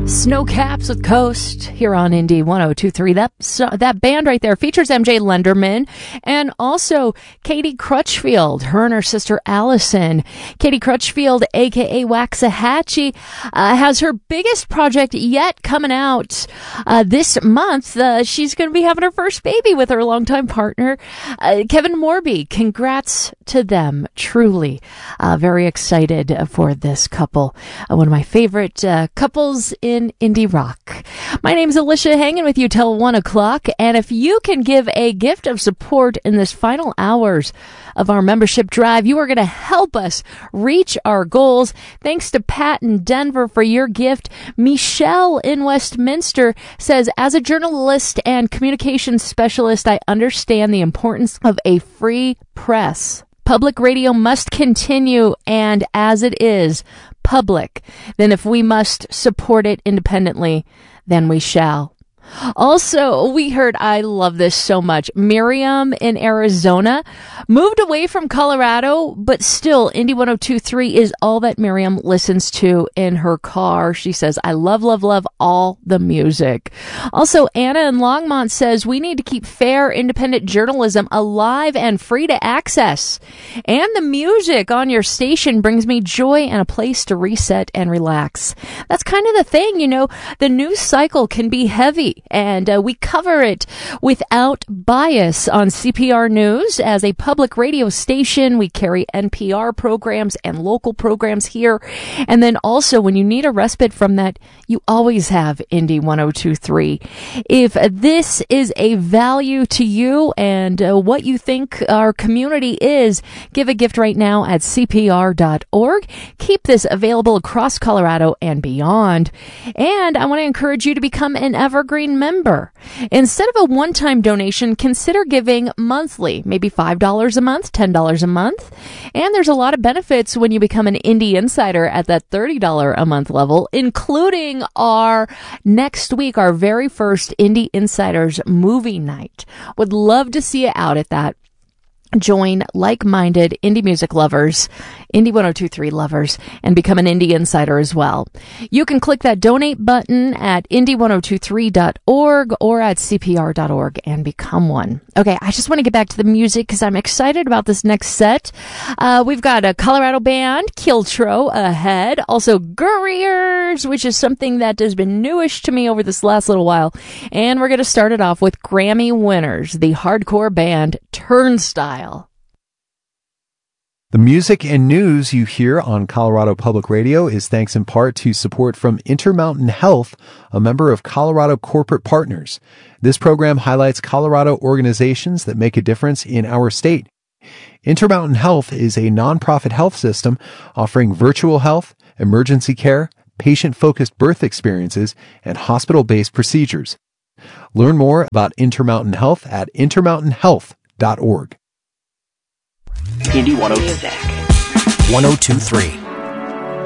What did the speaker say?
Snowcaps with Coast here on Indy 102.3. That band right there features MJ Lenderman and also Katie Crutchfield, her and her sister Allison. Katie Crutchfield, aka Waxahachie, has her biggest project yet coming out this month. She's going to be having her first baby with her longtime partner, Kevin Morby. Congrats to them, truly. Very excited for this couple. One of my favorite couples in indie rock. My name's Alicia, hanging with you till 1 o'clock. And if you can give a gift of support in this final hours of our membership drive, you are going to help us reach our goals. Thanks to Pat in Denver for your gift. Michelle in Westminster says, as a journalist and communications specialist, I understand the importance of a free press. Public radio must continue, and as it is public, then if we must support it independently, then we shall. Also, we heard, I love this so much, Miriam in Arizona moved away from Colorado, but still Indy 102.3 is all that Miriam listens to in her car. She says, I love, love, love all the music. Also, Anna in Longmont says, we need to keep fair, independent journalism alive and free to access. And the music on your station brings me joy and a place to reset and relax. That's kind of the thing, you know, the news cycle can be heavy. And we cover it without bias on CPR News. As a public radio station, we carry NPR programs and local programs here. And then also, when you need a respite from that, you always have Indy 102.3. If this is a value to you and what you think our community is, give a gift right now at CPR.org. Keep this available across Colorado and beyond. And I want to encourage you to become an Evergreen member. Instead of a one-time donation, consider giving monthly, maybe $5 a month, $10 a month. And there's a lot of benefits when you become an Indie Insider at that $30 a month level, including our next week, our very first Indie Insiders movie night. Would love to see you out at that. Join like-minded indie music lovers, Indy 102.3 lovers, and become an Indie Insider as well. You can click that donate button at indy1023.org or at cpr.org and become one. Okay, I just want to get back to the music because I'm excited about this next set. We've got a Colorado band, Kiltro, ahead. Also, Gurriers, which is something that has been newish to me over this last little while. And we're going to start it off with Grammy winners, the hardcore band Turnstile. The music and news you hear on Colorado Public Radio is thanks in part to support from Intermountain Health, a member of Colorado Corporate Partners. This program highlights Colorado organizations that make a difference in our state. Intermountain Health is a nonprofit health system offering virtual health, emergency care, patient-focused birth experiences, and hospital-based procedures. Learn more about Intermountain Health at intermountainhealth.org. Indy 102.3.